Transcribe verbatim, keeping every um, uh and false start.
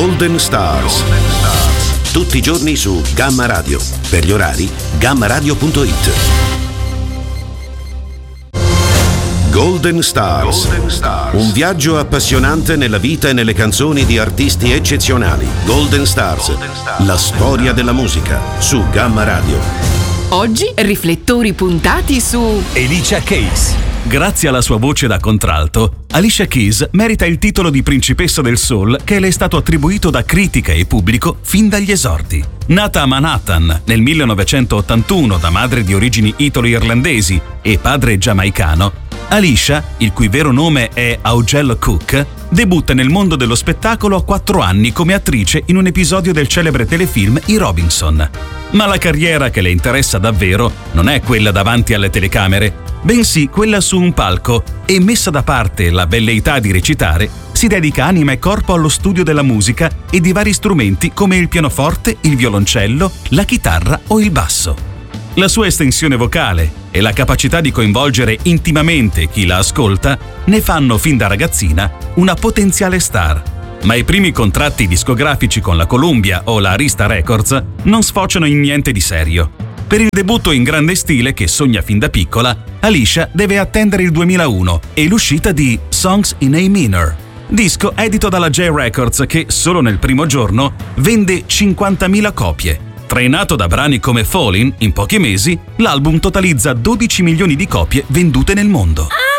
Golden Stars. Tutti i giorni su Gamma Radio. Per gli orari, gamma radio punto it. Golden Stars. Golden Stars. Un viaggio appassionante nella vita e nelle canzoni di artisti eccezionali. Golden Stars. Golden Stars. La storia della musica su Gamma Radio. Oggi riflettori puntati su Alicia Keys. Grazie alla sua voce da contralto, Alicia Keys merita il titolo di principessa del soul che le è stato attribuito da critica e pubblico fin dagli esordi. Nata a Manhattan nel millenovecentottantuno da madre di origini italo-irlandesi e padre giamaicano, Alicia, il cui vero nome è Augel Cook, debutta nel mondo dello spettacolo a quattro anni come attrice in un episodio del celebre telefilm I Robinson. Ma la carriera che le interessa davvero non è quella davanti alle telecamere, bensì quella su un palco, e messa da parte la velleità di recitare, si dedica anima e corpo allo studio della musica e di vari strumenti come il pianoforte, il violoncello, la chitarra o il basso. La sua estensione vocale e la capacità di coinvolgere intimamente chi la ascolta ne fanno fin da ragazzina una potenziale star. Ma i primi contratti discografici con la Columbia o la Arista Records non sfociano in niente di serio. Per il debutto in grande stile che sogna fin da piccola, Alicia deve attendere il duemilauno e l'uscita di Songs in A Minor, disco edito dalla J Records che solo nel primo giorno vende cinquantamila copie. Trainato da brani come Fallin', in pochi mesi, l'album totalizza dodici milioni di copie vendute nel mondo.